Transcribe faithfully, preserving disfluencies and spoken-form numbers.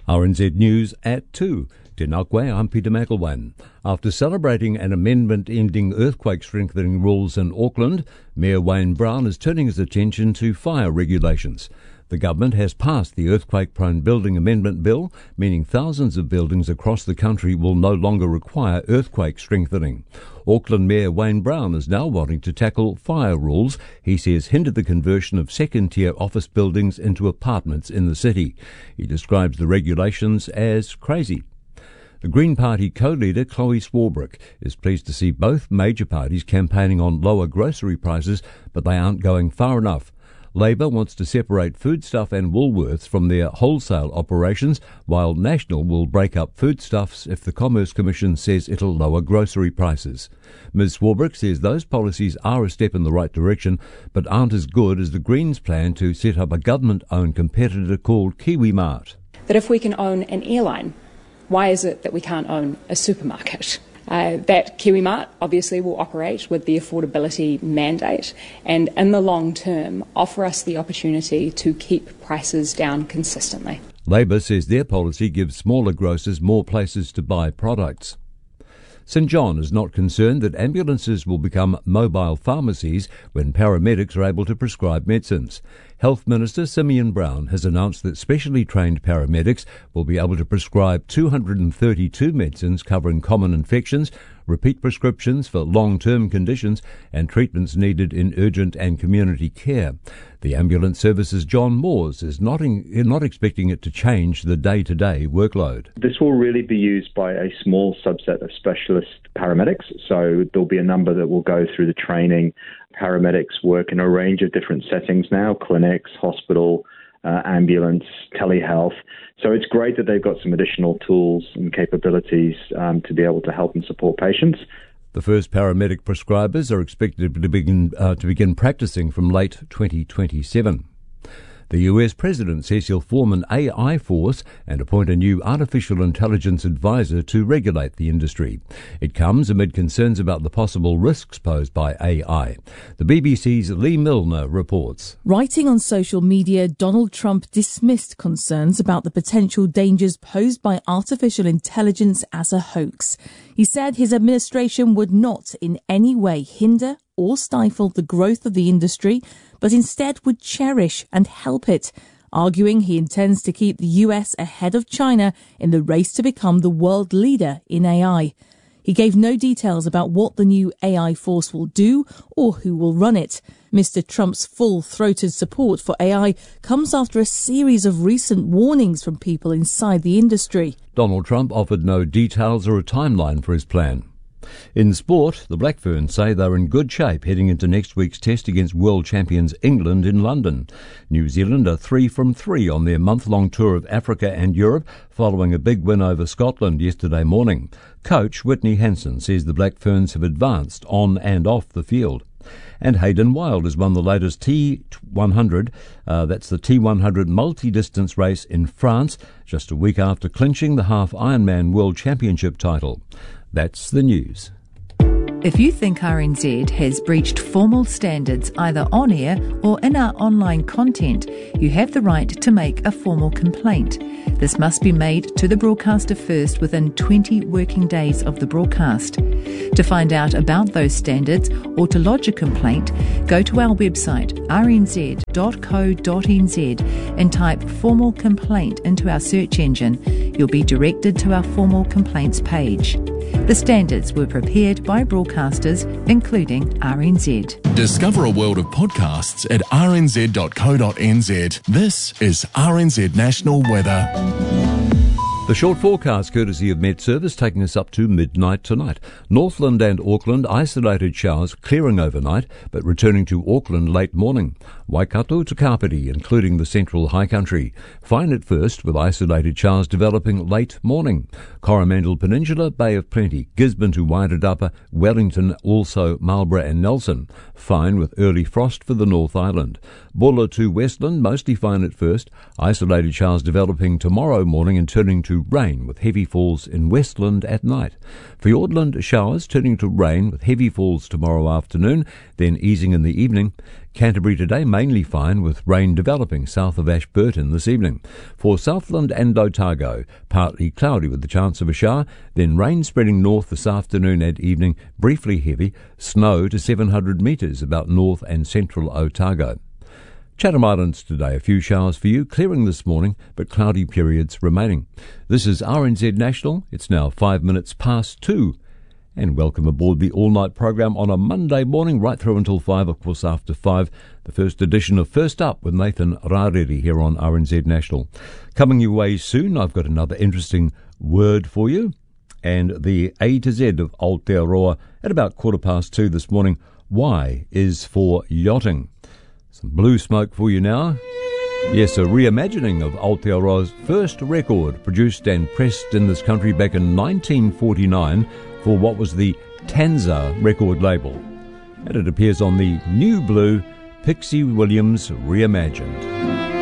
R N Z News at two. Tēnā koe, I'm Peter McElwain. After celebrating an amendment ending earthquake strengthening rules in Auckland, Mayor Wayne Brown is turning his attention to fire regulations. The government has passed the Earthquake-Prone Building Amendment Bill, meaning thousands of buildings across the country will no longer require earthquake strengthening. Auckland Mayor Wayne Brown is now wanting to tackle fire rules he says hindered the conversion of second-tier office buildings into apartments in the city. He describes the regulations as crazy. The Green Party co-leader Chloe Swarbrick is pleased to see both major parties campaigning on lower grocery prices, but they aren't going far enough. Labour wants to separate Foodstuff and Woolworths from their wholesale operations, while National will break up foodstuffs if the Commerce Commission says it'll lower grocery prices. Miz Swarbrick says those policies are a step in the right direction, but aren't as good as the Greens' plan to set up a government-owned competitor called KiwiMart. That if we can own an airline, why is it that we can't own a supermarket? Uh, that KiwiMart obviously will operate with the affordability mandate and in the long term offer us the opportunity to keep prices down consistently. Labour says their policy gives smaller grocers more places to buy products. St John is not concerned that ambulances will become mobile pharmacies when paramedics are able to prescribe medicines. Health Minister Simeon Brown has announced that specially trained paramedics will be able to prescribe two hundred thirty-two medicines covering common infections, repeat prescriptions for long-term conditions and treatments needed in urgent and community care. The ambulance service's John Moores is not, in, not expecting it to change the day-to-day workload. This will really be used by a small subset of specialist paramedics, so there'll be a number that will go through the training. Paramedics work in a range of different settings now, clinics, hospital, uh, ambulance, telehealth. So it's great that they've got some additional tools and capabilities um, to be able to help and support patients. The first paramedic prescribers are expected to begin uh, to begin practicing from late twenty twenty-seven. The U S President says he'll form an A I force and appoint a new artificial intelligence advisor to regulate the industry. It comes amid concerns about the possible risks posed by A I. The B B C's Lee Milner reports. Writing on social media, Donald Trump dismissed concerns about the potential dangers posed by artificial intelligence as a hoax. He said his administration would not in any way hinder or stifle the growth of the industry, but instead would cherish and help it, arguing he intends to keep the U S ahead of China in the race to become the world leader in A I. He gave no details about what the new A I force will do or who will run it. Mister Trump's full-throated support for A I comes after a series of recent warnings from people inside the industry. Donald Trump offered no details or a timeline for his plan. In sport, the Black Ferns say they're in good shape heading into next week's test against world champions England in London. New Zealand are three from three on their month-long tour of Africa and Europe following a big win over Scotland yesterday morning. Coach Whitney Hansen says the Black Ferns have advanced on and off the field. And Hayden Wilde has won the latest T one hundred, uh, that's the T one hundred multi-distance race in France, just a week after clinching the half Ironman World Championship title. That's the news. If you think R N Z has breached formal standards either on air or in our online content, you have the right to make a formal complaint. This must be made to the broadcaster first within twenty working days of the broadcast. To find out about those standards or to lodge a complaint, go to our website r n z dot co dot n z and type formal complaint into our search engine. You'll be directed to our formal complaints page. The standards were prepared by broadcasters, including R N Z. Discover a world of podcasts at r n z dot co dot n z. This is R N Z National Weather. The short forecast courtesy of Met Service taking us up to midnight tonight. Northland and Auckland, isolated showers clearing overnight, but returning to Auckland late morning. Waikato to Kapiti, including the central high country. Fine at first, with isolated showers developing late morning. Coromandel Peninsula, Bay of Plenty. Gisborne to Wairarapa, Wellington, also Marlborough and Nelson. Fine with early frost for the North Island. Bulla to Westland, mostly fine at first. Isolated showers developing tomorrow morning and turning to to rain with heavy falls in Westland at night. Fiordland, showers turning to rain with heavy falls tomorrow afternoon, then easing in the evening. Canterbury today mainly fine with rain developing south of Ashburton this evening. For Southland and Otago, partly cloudy with the chance of a shower, then rain spreading north this afternoon and evening, briefly heavy, snow to seven hundred metres about north and central Otago. Chatham Islands today, a few showers for you, clearing this morning, but cloudy periods remaining. This is R N Z National. It's now five minutes past two. And welcome aboard the all-night program on a Monday morning, right through until five, of course, after five. The first edition of First Up with Nathan Rareri here on R N Z National. Coming your way soon, I've got another interesting word for you. And the A to Z of Aotearoa at about quarter past two this morning. Y is for yachting. Some blue smoke for you now. Yes, a reimagining of Aotearoa's first record, produced and pressed in this country back in nineteen forty-nine for what was the Tanza record label. And it appears on the new blue Pixie Williams Reimagined.